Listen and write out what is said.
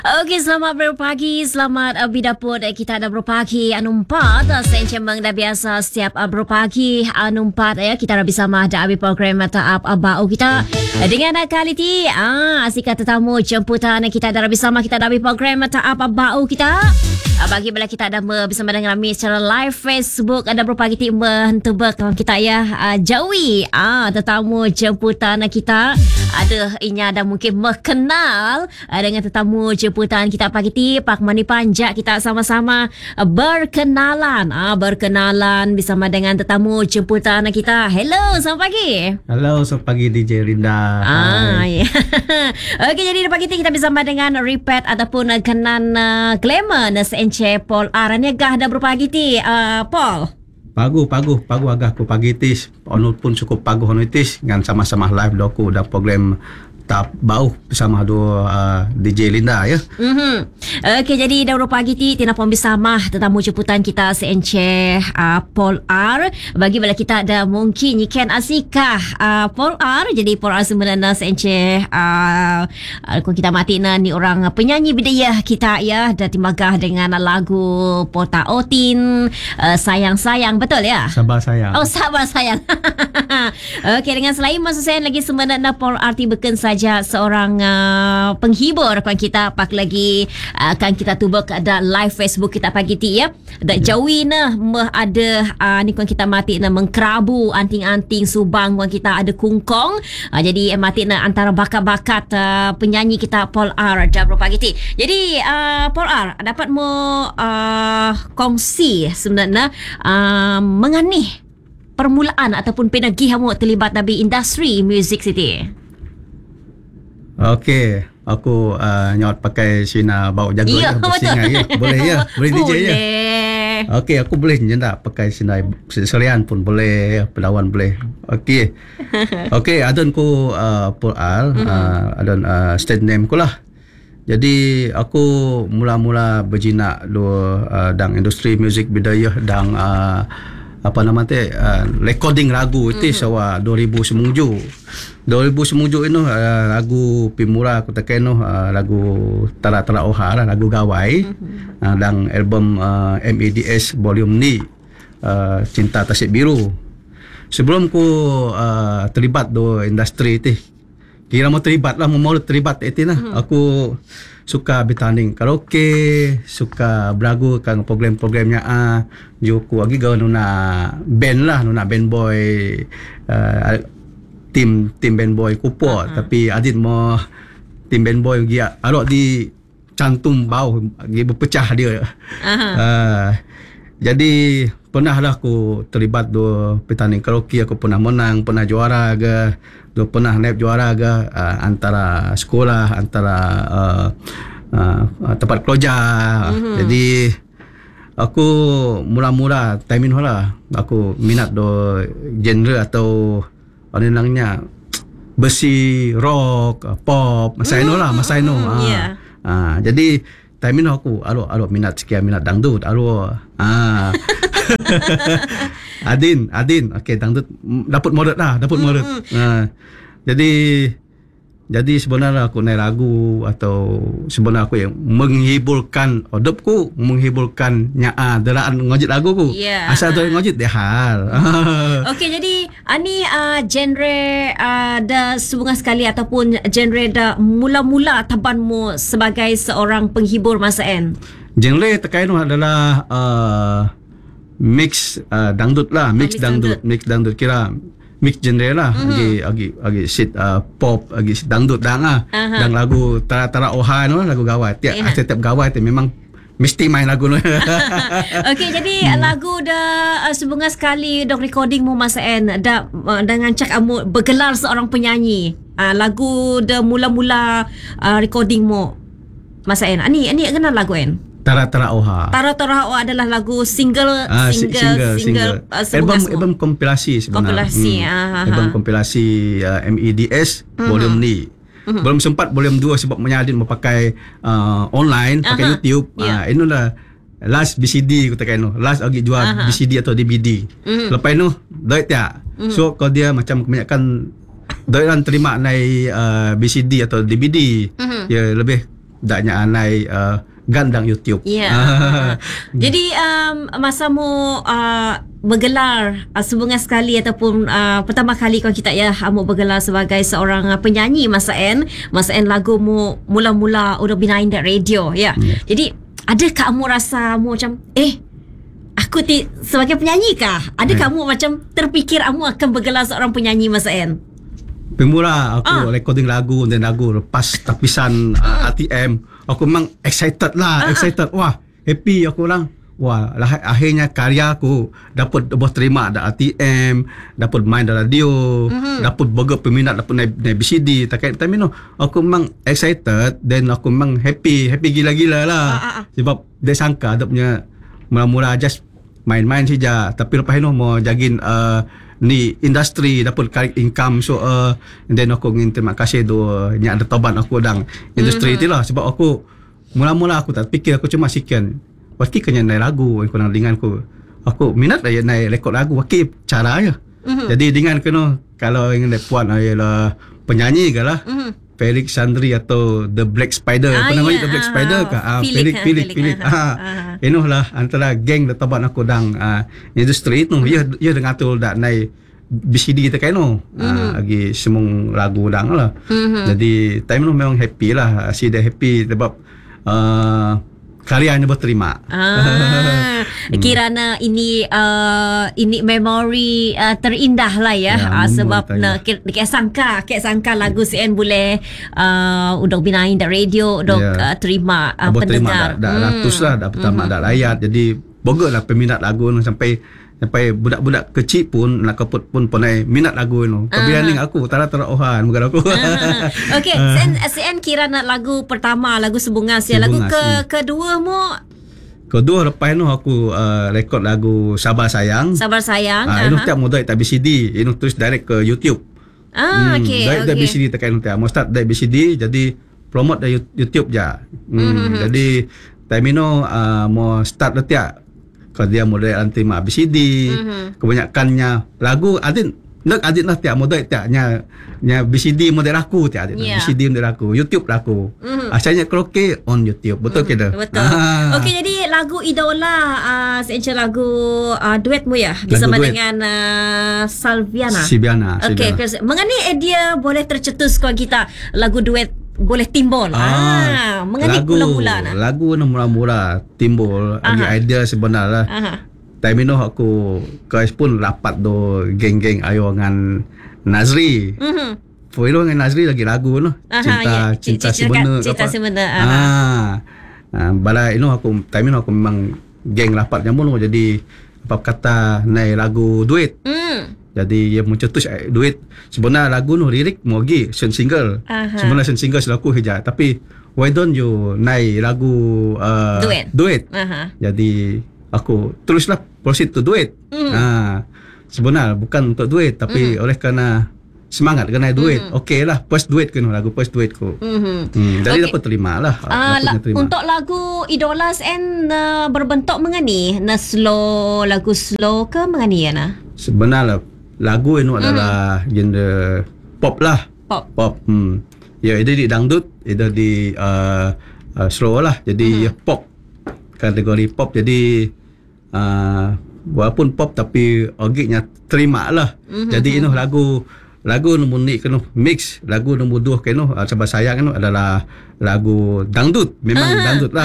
Okey, selamat berpagi, selamat bidapur kita ada berpagi anu 4 sencemang dah biasa setiap berpagi anu 4 ya kita ada bersama ada abi program taap bau kita dengan kali ti asik tetamu jemputan kita ada bersama kita ada abi program taap bau kita bagi bila kita ada bersama dengan kami secara live Facebook ada berpagi ti mentebak kita ya Jawi tetamu jemputan kita ada inya ada mungkin mengenal dengan tetamu jemputan kita pagi ti Pak Mani Panjak kita sama-sama berkenalan bersama dengan tetamu jemputan kita. Hello, selamat pagi. Halo, selamat pagi DJ Rinda. Ya. Okey, jadi pagi ti kita bersama dengan Repat ataupun kenan Glamour SNC Paul Aranya gah dah berpagi ti Paul. Pagu agak aku pagi tis. Onu pun cukup pagu onu tis dengan sama-sama live doku dan program Taap Bau bersama dua DJ Linda ya. Okey, jadi dah pagi ti tina pun bersama tetamu jemputan kita CNC Paul R. Bagi bila kita ada mungkin ikan asikah Paul R. Jadi Paul R sebenarnya CNC kalau kita mati ni orang penyanyi bidayah kita ya, dah timagah dengan lagu Pota Otin sayang-sayang, betul ya? Sabar sayang. Oh, sabar sayang. Okey, dengan selain masa saya lagi sebenarnya Paul R beken saja seorang penghibur kan kita pak lagi kan kita tubak ada live Facebook kita pagi ti ya. Dak Jawi nah ada ni kan kita mati na mengkerabu anting-anting subang kan kita ada kungkong. Jadi mati na antara bakat-bakat penyanyi kita Paul R dah pagi ti. Jadi Paul R dapat mo kongsi sebenarnya menganih permulaan ataupun penagih kamu terlibat dalam industri music city. Okey, aku nyawat pakai Sina bau jago ya, bersingai ya. Boleh ya? Boleh DJ ya? Okey, aku boleh jenda pakai Sina serian pun boleh, pedawan boleh. Okey. Okey, adon ku Paul R, adon stage name ku lah. Jadi aku mula-mula berjinak dang industri muzik bidayah dang apa nama teh recording lagu itu sawa 2000 semuju ini lagu pimura aku tekan lagu Tara Ohara lagu gawai dan album MEDS volume ni Cinta Tasik Biru. Sebelum ku terlibat do industri itu kira mau terlibat lah, mau terlibat itu lah. Aku suka bertanding karaoke, suka beragu kan program-programnya juku lagi gaul nuna band lah, nuna band boy tim band boy kupo tapi adit mau tim band boy dia arok di cantum bau dia berpecah dia. Jadi pernah lah aku terlibat do pertandingan karaoke, aku pernah menang, pernah juara ke, pernah naik juara ke antara sekolah, antara tempat kerja. Jadi aku mula-mula timing lah aku minat do genre atau apa namanya besi, rock, pop, masa ino. Jadi timing aku alo minat sekian minat dangdut Adin okey dangdut dapat modal. Jadi sebenarnya aku naik lagu atau sebenarnya aku yang menghiburkan hidupku, menghiburkan deraan ngojit lagu ku. Asal tu ngojit deh hal. Okey, jadi ani genre dah sebunga sekali ataupun genre dah mula-mula tabanmu sebagai seorang penghibur masa en. Genre terkait adalah mix dangdut lah, mix dangdut kira mix genre lah, agi sit pop, agi sit dangdut dan lagu Tara Oha lagu gawai. Setiap gawai tu memang mesti main lagu tu. Okey, jadi lagu dah sebunga sekali dok recording mu masa en dah dengan cak amu bergelar seorang penyanyi. Lagu dah mula-mula recording mu masa en. Ani kenal lagu en? Tara Oha. Tara Oha adalah lagu single album kompilasi sebenarnya. Album kompilasi MEDS volume ni. Belum sempat volume 2 sebab menyadin memakai online, pakai YouTube. Inilah last BCD aku tekan last lagi jual BCD atau DVD. Lepas itu duit tak. So kalau dia macam kebanyakan duit terima naik BCD atau DVD, dia lebih daknya anai gandang YouTube. Jadi masamu bergelar sebulan sekali ataupun pertama kali kalau kita mu bergelar sebagai seorang penyanyi Masa N lagu mu mula-mula udah binain di radio Jadi ada kamu rasa mu macam aku sebagai penyanyi kah? Ada kamu macam terfikir kamu akan bergelar seorang penyanyi Masa N? Pemula aku recording lagu dan lagu lepas tapisan ATM, aku memang excited. Wah, happy aku orang. Wah, akhirnya karya aku dapat terima ada ATM, dapat main di radio, dapat bagi peminat, dapat naik BCD. Time itu aku memang excited dan aku memang happy gila-gila lah. Sebab dia sangka dia punya mula-mula just main-main saja, tapi lepas itu mau jagin ni industri dapat cari income. So and then aku ingin terima kasih ada tobat aku dan industri itulah. Sebab aku mula-mula aku tak fikir, aku cuma sekian wakil kena naik lagu aku nak dengan aku minat lah naik rekod lagu wakil cara aja. Jadi dengan kena kalau ingin puan ialah penyanyi ke lah, Felix Sandri atau The Black Spider. Pernah The Black Spider ke? Felix. Inoh lah antara geng the tobat aku dan industri itu. Ia dengan tu dah naik BCD kita kan lagi semung lagu dang lah. Jadi time tu memang happy lah, si dia happy sebab karyanya berterima. Kirana ini memori terindah lah sebab kek sangka lagu CN boleh udah binain di radio, udah terima pendengar. Dah ratus lah, dah pertama dah layak. Jadi boga lah peminat lagu sampai budak-budak kecil pun nak kaput pun pernah minat lagu ni. Kebianing aku tara ohan bukan aku. Okey, CN kira nak lagu pertama, lagu Sebungas lagu kedua mu. Kedua lepas tu aku rekod lagu Sabar Sayang. Ini tiap modal tak BCD, ini terus direct ke YouTube. Okey. Direct BCD tekan tiap. Mau start dari BCD jadi promote dari YouTube je. Jadi time ini mau start tiap. Kalau dia modal terima BCD, kebanyakannya lagu adin lah tiap modal tiapnya BCD model aku tiap BCD model aku, YouTube laku. Asalnya karaoke on YouTube, betul ke dah? Betul. Okey, jadi lagu idola lagu duetmu bersama dengan Silviana. Okey, mengenai dia boleh tercetus kalau kita lagu duet boleh timbul. Mengenai mula-mula lagu mula-mula timbul idea sebenarnya. Time itu aku guys pun rapat geng-geng ayo dengan Nazri. Foilo dengan Nazri lagi lagu cinta sebenar. Bala itu aku time itu aku memang geng rapat jamu jadi apa kata naik lagu duet. Jadi ia mencetus duit. Sebenarnya lagu nu lirik mau pergi single. Sebenarnya single selaku hija. Tapi why don't you naik lagu duet. Jadi aku teruslah proceed to duet. Sebenarnya bukan untuk duet tapi oleh kerana semangat kena duet. Okey lah first duet kena lagu first duet ku. Jadi dapat terima lah. Untuk lagu Idola SN berbentuk mengani lagu slow ke mengani sebenarnya lagu ini adalah genre pop lah. Pop. Ya, itu di dangdut, itu di slow lah. Jadi pop, kategori pop. Jadi walaupun pop tapi ogiknya terima lah. Jadi ini lagu nombor ni kena mix. Lagu nombor 2 kena Sabar Sayang kena adalah lagu dangdut. Memang dangdut lah.